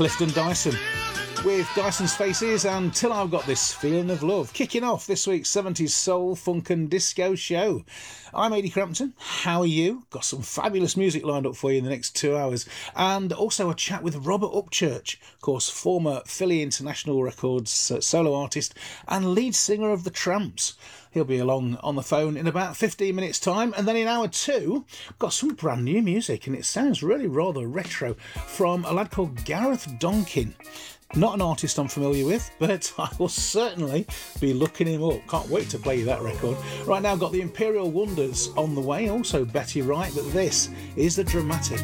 Clifton Dyson with Dyson's Faces and Till I've Got This Feeling of Love, kicking off this week's 70s soul, funk and disco show. I'm Ady Crampton. How are you? Got some fabulous music lined up for you in the next 2 hours, and also a chat with Robert Upchurch, of course, former Philly International Records solo artist and lead singer of The Tramps. He'll be along on the phone in about 15 minutes time, and then in hour two, got some brand new music, and it sounds really rather retro, from a lad called Gareth Donkin. Not an artist I'm familiar with, but I will certainly be looking him up. Can't wait to play you that record. Right now, got the Imperial Wonders on the way, also Betty Wright, but this is the dramatic